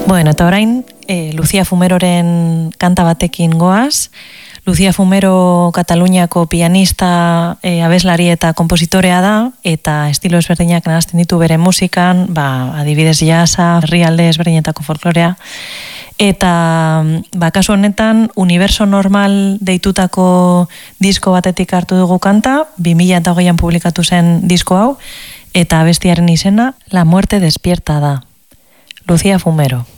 Bueno, eta orain, Lucia Fumeroren kanta batekin goaz. Lucia Fumero Kataluniako pianista, abeslari eta kompositorea da, eta estilo ezberdinak nahazten ditu bere musikan, adibidez jazza, herrialde ezberdinetako folklorea. Eta kasu honetan, Universo Normal deitutako disko batetik hartu dugu kanta, 2008an publikatu zen disko hau, eta abestiaren izena La Muerte Despierta da. Lucia Fumero.